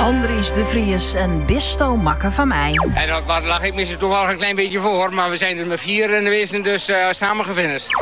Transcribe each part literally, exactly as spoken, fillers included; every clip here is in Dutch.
Andries de Vries en Bisto Makke van mij. En dat wat lag ik misschien toch wel een klein beetje voor. Maar we zijn er met vier en we zijn dus uh, samen gefinished.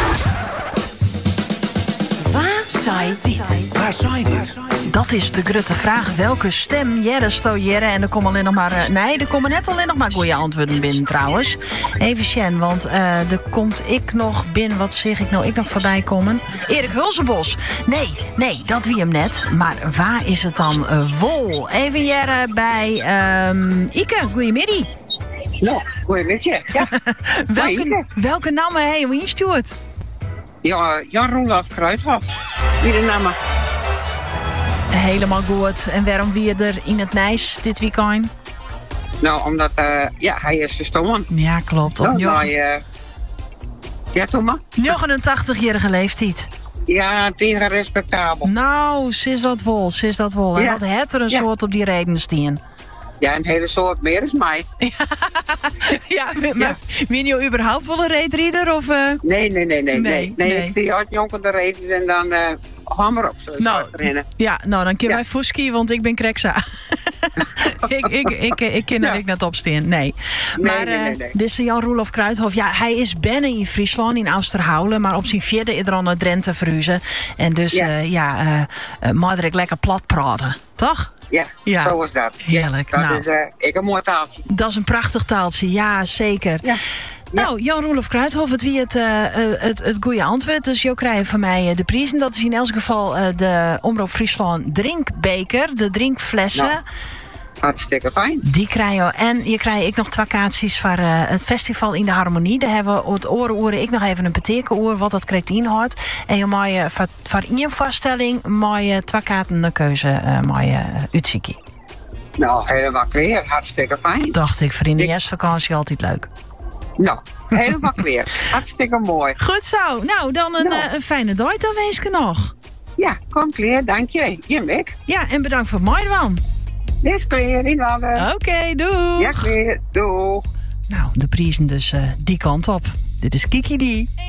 Waar zei dit? Waar zei dit? Dat is de grote vraag. Welke stem Jerre sto Jerre? En er komen alleen nog maar... Uh, nee, er komen net alleen nog maar goede antwoorden binnen trouwens. Even Sjen, want uh, er komt ik nog binnen. Wat zeg ik nou? Ik nog voorbij komen. Erik Hulsenbos. Nee, nee, dat wie hem net. Maar waar is het dan? Uh, Wol. Even Jerre bij um, Ike. Goedemiddag. Nou, goedemiddag. Ja. welke, welke naam heb je ingestuurd? Ja, Jan-Roelof Kruidhof. Wie de naam? Helemaal goed. En waarom wie er in het Nijs dit weekend? Nou, omdat uh, ja, hij is verstomen. Ja, klopt. Op nou, nog... nou, uh, ja, toen maar. negenentachtigjarige leeftijd. Ja, tegen respectabel. Nou, is dat wel, is dat wel. En ja. wat het er een ja. soort op die reden stien? Ja, een hele soort meer is mij. ja, maar ben je überhaupt wel een reetrieder? Of, uh... nee, nee, nee, nee, nee, nee. nee. Nee, ik zie uit jonken de reetjes en dan uh, hammer op zo. Nou, ja, nou dan kun ja. wij Fuski, want ik ben Kreksa. ik, ik, ik, ik ken er ja. ik net opstaan, nee. Maar nee, nee, nee, nee. Uh, dit is Jan-Roelof Kruidhof. Ja, hij is binnen in Friesland, in Oosterhoulen, maar op zijn vierde is er aan het Drenthe verhuizen. En dus, ja, uh, ja uh, uh, mag ik lekker plat praten, toch? Ja, ja, zo was dat. Heerlijk. Dat nou, is uh, ik een mooi taaltje. Dat is een prachtig taaltje, ja, zeker. Ja. Nou, Jan-Roelof Kruidhof, het wie het, uh, het, het goede antwoord. Dus je krijgt van mij de prijs. En dat is in elk geval uh, de Omroep Friesland drinkbeker, de drinkflessen. Nou, hartstikke fijn. Die krijg je. En je krijgt ik nog twee kaartjes voor uh, het festival in de Harmonie. Daar hebben we het oren oren ik nog even een beteken wat dat krijgt inhoudt. En je mag je voor, voor één vaststelling mag je twee kaarten een keuze uh, mag je uitzoeken. Nou, helemaal clear. Hartstikke fijn. Dacht ik, voor in de eerste vakantie altijd leuk. Nou, helemaal clear. Hartstikke mooi. Goed zo. Nou, dan een, nou. Uh, een fijne dag dan wees ik nog. Ja, kom clear. Dank je. Je Mick. Ja, en bedankt voor mij dan. Dit is clear. In Oké, okay, doei. Ja, clear. Doei. Nou, de prijzen dus uh, die kant op. Dit is Kiki D.